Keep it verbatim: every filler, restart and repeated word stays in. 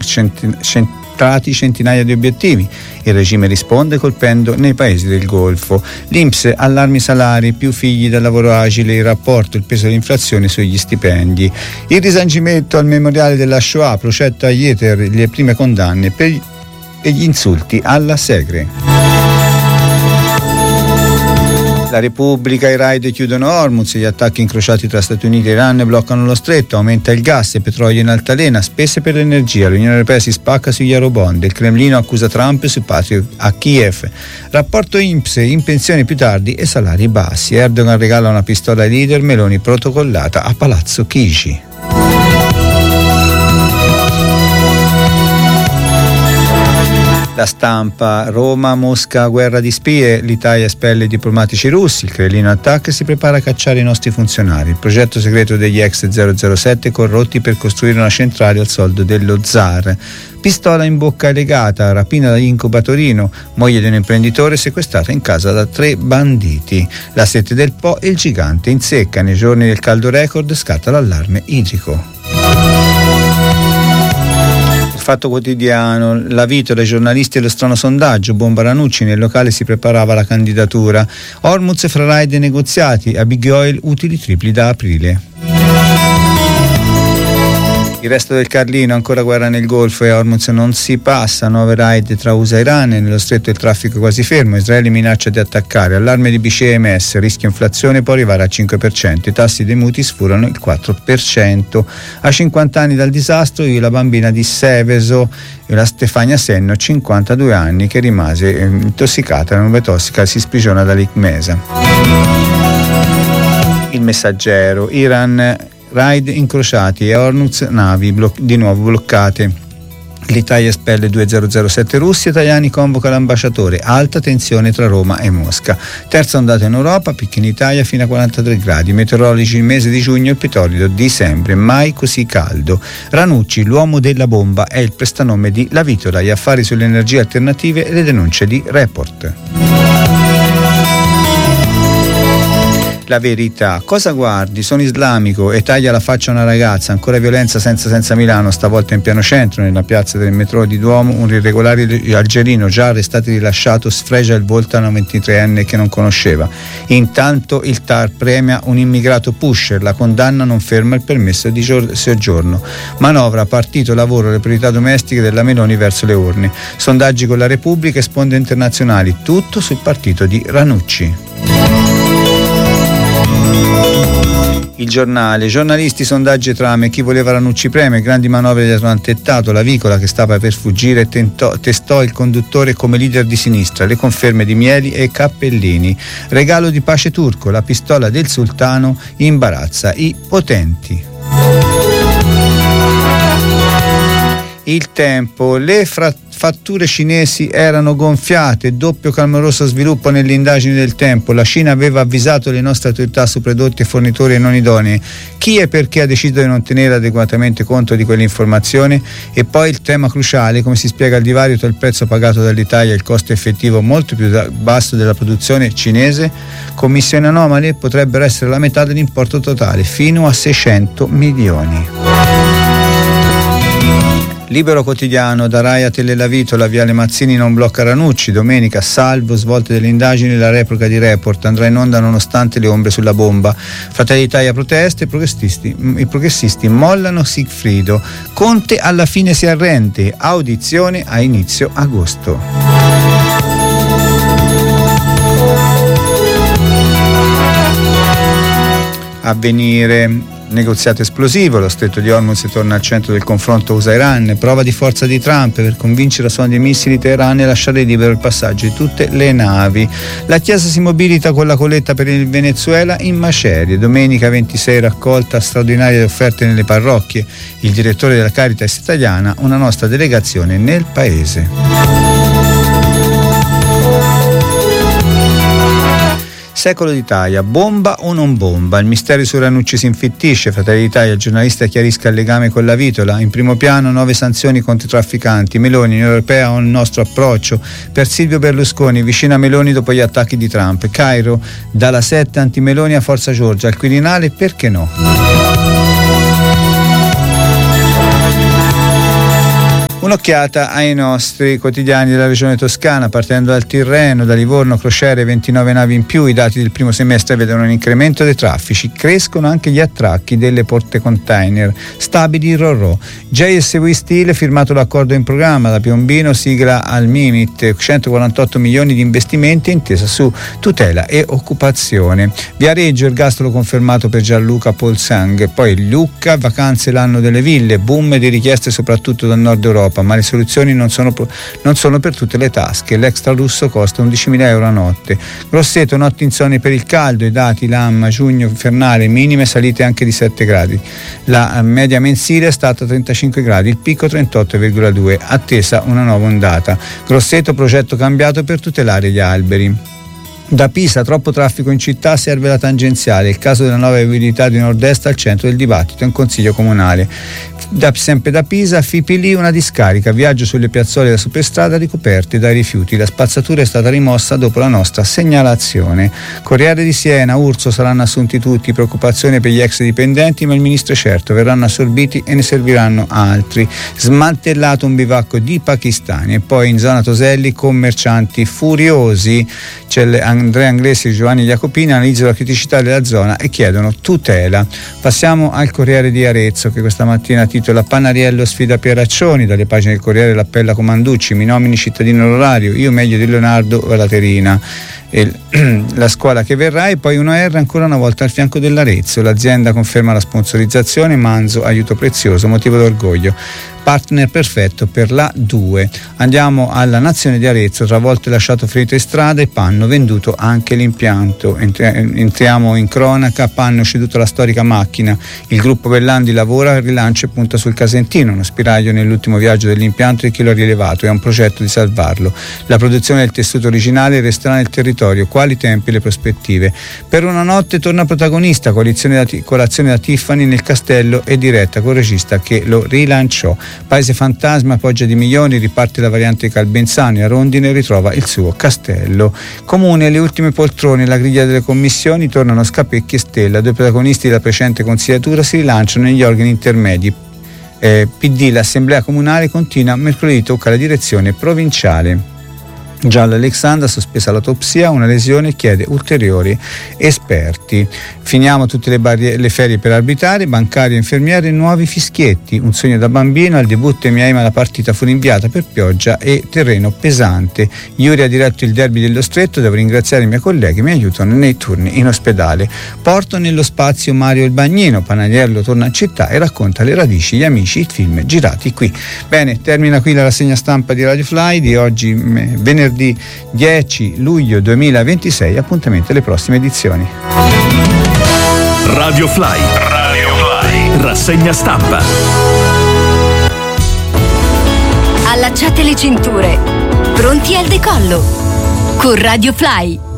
centrati centinaia di obiettivi. Il regime risponde colpendo nei paesi del Golfo. L'I N P S, allarmi salari, più figli dal lavoro agile, il rapporto, il peso dell'inflazione sugli stipendi. Il risanimento al memoriale della Shoah, processo a Yeter, le prime condanne per gli insulti alla Segre. La Repubblica, i raid chiudono Hormuz, gli attacchi incrociati tra Stati Uniti e Iran bloccano lo stretto, aumenta il gas e petrolio in altalena, spese per l'energia, l'Unione Europea si spacca sugli eurobond, il Cremlino accusa Trump su Patriot a Kiev, rapporto I N P S, in pensione più tardi e salari bassi, Erdogan regala una pistola ai leader, Meloni protocollata a Palazzo Chigi. La Stampa, Roma, Mosca, guerra di spie, l'Italia espelle i diplomatici russi, il Cremlino attacca e si prepara a cacciare i nostri funzionari, il progetto segreto degli ex zero zero sette corrotti per costruire una centrale al soldo dello zar, pistola in bocca legata, rapina da Incuba Torino, moglie di un imprenditore sequestrata in casa da tre banditi, la sete del Po e il gigante in secca, nei giorni del caldo record scatta l'allarme idrico. Fatto Quotidiano, la Vitola, i giornalisti e lo strano sondaggio, bomba Ranucci, nel locale si preparava la candidatura, Hormuz fra raid e negoziati, a Big Oil utili tripli da aprile. Il resto del Carlino, ancora guerra nel Golfo e a Hormuz non si passa, nuove raid tra U S A e Iran, nello stretto il traffico è quasi fermo, Israele minaccia di attaccare, allarme di B C E e M S, rischio inflazione può arrivare al cinque per cento, i tassi dei mutui sfurano il quattro per cento, a cinquanta anni dal disastro io la bambina di Seveso e la Stefania Senno, cinquantadue anni, che rimase intossicata, la nube tossica si sprigiona dall'Icmesa. Il Messaggero, Iran raid incrociati e Hormuz navi blo- di nuovo bloccate. L'Italia espelle due zero zero sette russi, italiani convoca l'ambasciatore, alta tensione tra Roma e Mosca. Terza ondata in Europa, picchi in Italia fino a quarantatré gradi, meteorologi il mese di giugno il più torrido di sempre, mai così caldo. Ranucci, l'uomo della bomba, è il prestanome di La Vitola, gli affari sulle energie alternative e le denunce di Report. La Verità, cosa guardi? Sono islamico e taglia la faccia a una ragazza, ancora violenza senza senza Milano, stavolta in piano centro, nella piazza del metro di Duomo, un irregolare algerino già arrestato e rilasciato sfregia il volto a una ventitreenne che non conosceva. Intanto il T A R premia un immigrato pusher, la condanna non ferma il permesso di soggiorno. Manovra, partito, lavoro, le priorità domestiche della Meloni verso le urne. Sondaggi con la Repubblica e sponde internazionali, tutto sul partito di Ranucci. Il Giornale, giornalisti, sondaggi e trame, chi voleva Ranucci preme, grandi manovre dietro un tentato, la Vicola che stava per fuggire tentò, testò il conduttore come leader di sinistra, le conferme di Mieli e Cappellini, regalo di pace turco, la pistola del sultano imbarazza i potenti. Il Tempo, le fra- fatture cinesi erano gonfiate, doppio clamoroso sviluppo nelle indagini del Tempo, la Cina aveva avvisato le nostre autorità su prodotti e fornitori non idonei, chi e perché ha deciso di non tenere adeguatamente conto di quell'informazione? E poi il tema cruciale, come si spiega il divario tra il prezzo pagato dall'Italia e il costo effettivo molto più basso della produzione cinese? Commissioni anomale potrebbero essere la metà dell'importo totale, fino a seicento milioni. Libero Quotidiano, da Rai a Telelavitola, Viale Mazzini non blocca Ranucci, domenica salvo, svolte delle indagini, la replica di Report, andrà in onda nonostante le ombre sulla bomba. Fratelli d'Italia proteste, i progressisti, i progressisti mollano Sigfrido, Conte alla fine si arrende, audizione a inizio agosto. Avvenire, negoziato esplosivo, lo stretto di Hormuz torna al centro del confronto U S A-Iran, prova di forza di Trump per convincere a suono dei missili Teheran e lasciare libero il passaggio di tutte le navi. La Chiesa si mobilita con la colletta per il Venezuela in macerie, domenica ventisei raccolta straordinaria di offerte nelle parrocchie, il direttore della Caritas italiana, una nostra delegazione nel paese. Secolo d'Italia, bomba o non bomba? Il mistero su Ranucci si infittisce, Fratelli d'Italia, il giornalista chiarisca il legame con la Vitola, in primo piano nuove sanzioni contro i trafficanti, Meloni, Unione Europea ha un nostro approccio, per Silvio Berlusconi, vicino a Meloni dopo gli attacchi di Trump, Cairo, dalla sette anti-Meloni a Forza Giorgia, al Quirinale perché no? Un'occhiata ai nostri quotidiani della regione toscana, partendo dal Tirreno, da Livorno, crociere, ventinove navi in più. I dati del primo semestre vedono un incremento dei traffici, crescono anche gli attracchi delle porte container, stabili ro-ro. J S V Steel, firmato l'accordo in programma da Piombino, sigla al Mimit, centoquarantotto milioni di investimenti, intesa su tutela e occupazione. Viareggio, ergastolo confermato per Gianluca Polsang. Poi Lucca, vacanze l'anno delle ville, boom di richieste soprattutto dal nord Europa, ma le soluzioni non sono, non sono per tutte le tasche. L'extra lusso costa undicimila euro a notte. Grosseto, notti insonni per il caldo. I dati L A M giugno infernale, minime salite anche di sette gradi. La media mensile è stata trentacinque gradi, il picco trentotto virgola due, attesa una nuova ondata. Grosseto, progetto cambiato per tutelare gli alberi. Da Pisa, troppo traffico in città, serve la tangenziale. Il caso della nuova viabilità di nord-est al centro del dibattito in consiglio comunale. Da, sempre da Pisa, F I P L, una discarica, viaggio sulle piazzole della superstrada ricoperte dai rifiuti. La spazzatura è stata rimossa dopo la nostra segnalazione. Corriere di Siena, Urso, saranno assunti tutti, preoccupazione per gli ex dipendenti, ma il ministro è certo, verranno assorbiti e ne serviranno altri. Smantellato un bivacco di pakistani. E poi in zona Toselli, commercianti furiosi. C'è Andrea Anglesi e Giovanni Jacopini analizzano la criticità della zona e chiedono tutela. Passiamo al Corriere di Arezzo, che questa mattina titola Panariello sfida Pieraccioni. Dalle pagine del Corriere l'appella Comanducci, mi nomini cittadino onorario, io meglio di Leonardo Laterina. E la scuola che verrà. E poi uno R ancora una volta al fianco dell'Arezzo, l'azienda conferma la sponsorizzazione, Manzo aiuto prezioso, motivo d'orgoglio, partner perfetto per la due. Andiamo alla Nazione di Arezzo, travolto e lasciato ferito in strada e Panno venduto anche l'impianto. Entriamo in cronaca, Panno ceduto la storica macchina, il gruppo Bellandi lavora al rilancio e punta sul Casentino, uno spiraglio nell'ultimo viaggio dell'impianto e chi lo ha rilevato, è un progetto di salvarlo. La produzione del tessuto originale resterà nel territorio, quali tempi e le prospettive. Per una notte torna protagonista, colazione da, colazione da Tiffany nel castello e diretta col regista che lo rilanciò. Paese fantasma, Poggia di Milioni, riparte la variante Calbenzano e a Rondine ritrova il suo castello. Comune, le ultime poltrone, la griglia delle commissioni, tornano Scapecchi e Stella, due protagonisti della precedente consigliatura si rilanciano negli organi intermedi. Eh, P D, l'assemblea comunale continua, mercoledì tocca la direzione provinciale. Gialla Alexandra, sospesa l'autopsia, una lesione, chiede ulteriori esperti. Finiamo tutte le, barriere, le ferie per arbitrare, bancario, infermiere, nuovi fischietti. Un sogno da bambino, al debutto e Miami la partita fu rinviata per pioggia e terreno pesante. Iuri ha diretto il derby dello Stretto, devo ringraziare i miei colleghi che mi aiutano nei turni in ospedale. Porto nello spazio Mario il Bagnino, Panariello torna in città e racconta le radici, gli amici, i film girati qui. Bene, termina qui la rassegna stampa di Radio Fly di oggi, venerdì dieci luglio duemilaventisei. Appuntamento alle prossime edizioni. Radio Fly, Radio Fly, rassegna stampa. Allacciate le cinture, pronti al decollo con Radio Fly.